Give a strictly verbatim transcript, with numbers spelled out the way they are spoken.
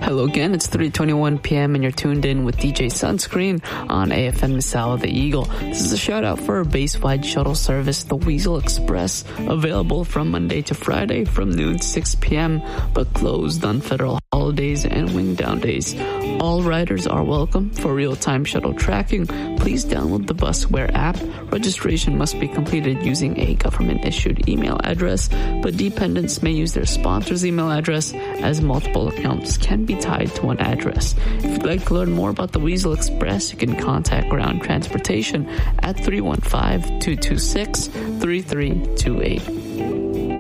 Hello again, it's three twenty-one p.m. and you're tuned in with D J Sunscreen on A F M Misawa The Eagle. This is a shout out for our base-wide shuttle service, the Weasel Express, available from Monday to Friday from noon to six p.m. but closed on federal holidays and wing down days. All riders are welcome. For real-time shuttle tracking, please download the Busware app. Registration must be completed using a government-issued email address, but dependents may use their sponsor's email address, as multiple accounts can be tied to one address. If you'd like to learn more about the Weasel Express, you can contact Ground Transportation at three one five, two two six, three three two eight.